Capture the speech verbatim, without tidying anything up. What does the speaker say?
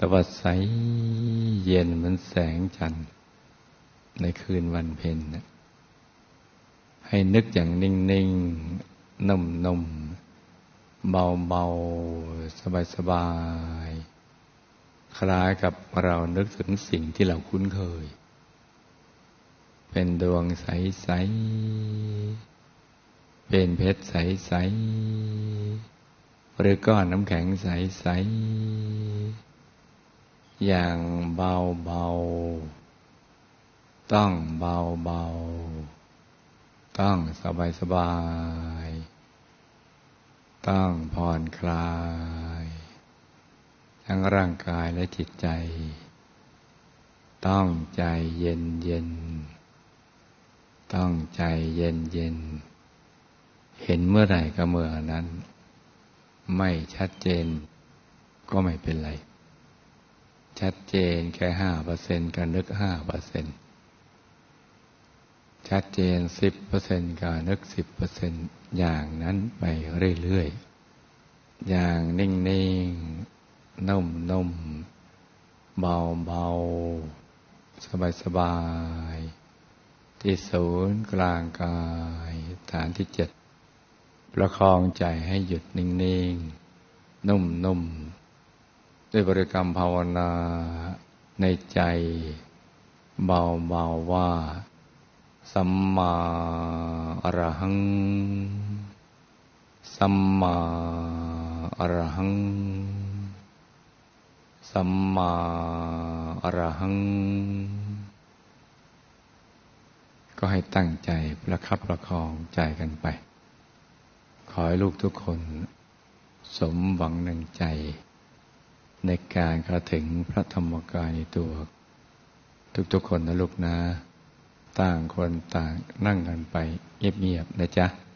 วัดใสเย็นเหมือนแสงจันทร์ในคืนวันเพ็ญนะให้นึกอย่างนิ่งๆนุ่มๆเบาๆสบายๆคล้ายกับเรานึกถึงสิ่งที่เราคุ้นเคยเป็นดวงใสๆเป็นเพชรใสๆหรือก้อนน้ำแข็งใสๆอย่างเบาๆต้องเบาๆต้องสบายๆต้องผ่อนคลายทั้งร่างกายและจิตใจต้องใจเย็นเย็นต้องใจเย็นเย็นเห็นเมื่อไหร่ก็เมื่อนั้นไม่ชัดเจนก็ไม่เป็นไรชัดเจนแค่ห้าเปอร์เซ็นต์ก็นึกห้าเปอร์เซ็นต์ชัดเจนสิบเปอร์เซ็นต์ก็นึกสิบเปอร์เซ็นต์อย่างนั้นไปเรื่อยๆอย่างนิ่งๆนุ่มๆเบาๆสบายๆที่ศูนย์กลางกายฐานที่เจ็ดประคองใจให้หยุดนิ่งๆนุ่มๆด้วยบริกรรมภาวนาในใจเบาๆว่าสัมมาอรหังสัมมาอรหังสัมมาอรหังก็ให้ตั้งใจประคับประคองใจกันไปขอให้ลูกทุกคนสมหวังในใจในการเข้าถึงพระธรรมกายในตัวทุกๆคนนะลูกนะต่างคนต่างนั่งกันไปเงียบๆนะจ๊ะ